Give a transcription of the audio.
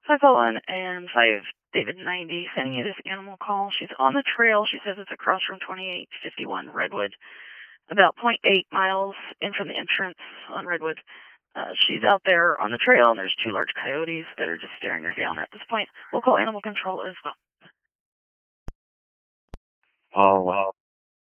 501 and 5 David 90 sending you this animal call. She's on the trail. She says it's across from 2851 Redwood, about .8 miles in from the entrance on Redwood. She's out there on the trail, and there's 2 large coyotes that are just staring her down at this point. We'll call animal control as well. Oh, wow.